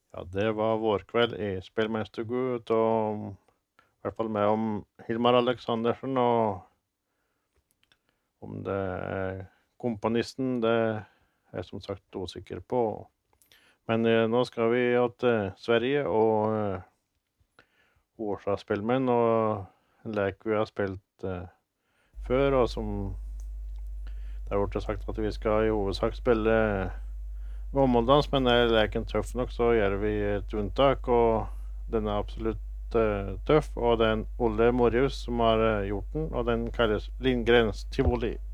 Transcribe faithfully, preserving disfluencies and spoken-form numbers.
Ja, det var vårkveld i Spellemannstugu, da i hvert fall med om Hilmar Aleksandersen, og om det er komponisten, det er jeg som sagt usikker på. Men eh, nå skal vi jo til Sverige og eh, Årsa Spellemann, og en lek vi har spilt eh, før, og som det har vært sagt at vi skal i hovedsak spille gammeldans, men er leken tøff nok, så gjør vi et unntak, og den er absolutt uh, tøff, og det er en Olle Morjus som har uh, gjort den, og den kalles Lindgrens Tivoli.